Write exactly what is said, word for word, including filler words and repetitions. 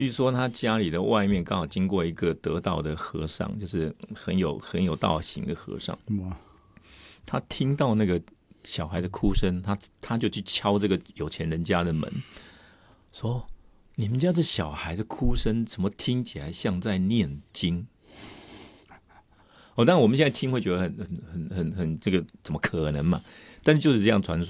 据说他家里的外面刚好经过一个得道的和尚，就是很有很有道行的和尚。 哇， 他听到那个小孩的哭声，他他就去敲这个有钱人家的门，说：“你们家这小孩的哭声，怎么听起来像在念经？”哦，当然我们现在听会觉得很很很很很这个怎么可能嘛？但是就是这样传说。